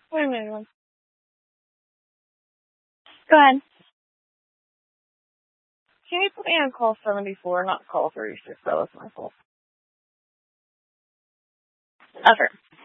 Wait a minute. Go ahead. Can you put me on call 74, not call 36? That was my fault. Okay.